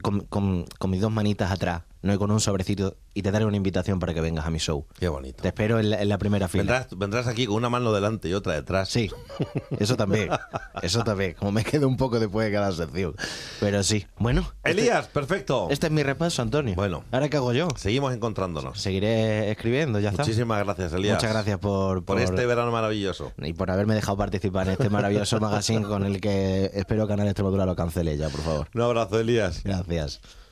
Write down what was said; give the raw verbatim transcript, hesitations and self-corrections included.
con, con, con mis dos manitas atrás, no, y con un sobrecito, y te daré una invitación para que vengas a mi show. Qué bonito. Te espero en la, en la primera fila. Vendrás, vendrás aquí con una mano delante y otra detrás. Sí, eso también. Eso también. Como me quedo un poco después de cada sección. Pero sí. Bueno. Elías, este, perfecto. Este es mi repaso, Antonio. Bueno. ¿Ahora qué hago yo? Seguimos encontrándonos. Seguiré escribiendo, ya está. Muchísimas gracias, Elías. Muchas gracias por, por, por este verano maravilloso. Y por haberme dejado participar en este maravilloso magazine con el que espero que Canal Extremadura lo cancele ya, por favor. Un abrazo, Elías. Gracias.